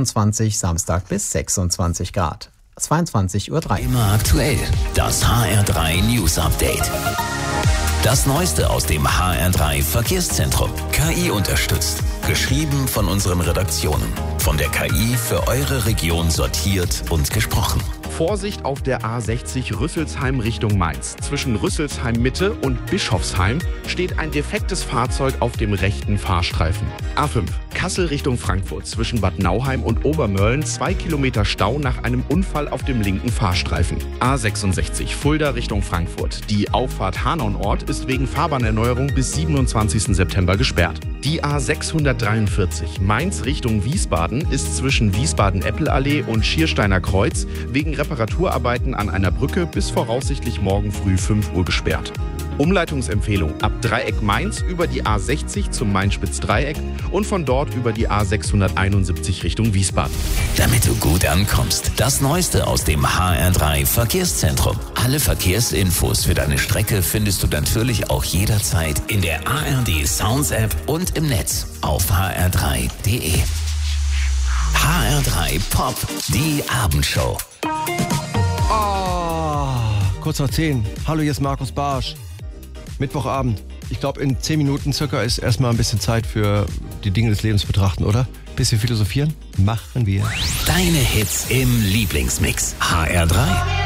23, Samstag bis 26 Grad. 22:03 Uhr. Immer aktuell. Das HR3 News Update. Das Neueste aus dem HR3 Verkehrszentrum. KI unterstützt. Geschrieben von unseren Redaktionen. Von der KI für eure Region sortiert und gesprochen. Vorsicht auf der A60 Rüsselsheim Richtung Mainz. Zwischen Rüsselsheim Mitte und Bischofsheim steht ein defektes Fahrzeug auf dem rechten Fahrstreifen. A5 Kassel Richtung Frankfurt. Zwischen Bad Nauheim und Obermörlen 2 Kilometer Stau nach einem Unfall auf dem linken Fahrstreifen. A66 Fulda Richtung Frankfurt. Die Auffahrt Hanau-Nord ist wegen Fahrbahnerneuerung bis 27. September gesperrt. Die A643 Mainz Richtung Wiesbaden ist zwischen Wiesbaden-Eppel-Allee und Schiersteiner Kreuz wegen Reparaturarbeiten an einer Brücke bis voraussichtlich morgen früh 5 Uhr gesperrt. Umleitungsempfehlung ab Dreieck Mainz über die A60 zum Main-Spitz-Dreieck und von dort über die A671 Richtung Wiesbaden. Damit du gut ankommst, das Neueste aus dem HR3 Verkehrszentrum. Alle Verkehrsinfos für deine Strecke findest du natürlich auch jederzeit in der ARD Sounds App und im Netz auf hr3.de. HR3 Pop, die Abendshow. Kurz nach 10. Hallo, hier ist Markus Barsch. Mittwochabend. Ich glaube, in 10 Minuten circa ist erstmal ein bisschen Zeit für die Dinge des Lebens betrachten, oder? Bisschen philosophieren? Machen wir. Deine Hits im Lieblingsmix. HR3.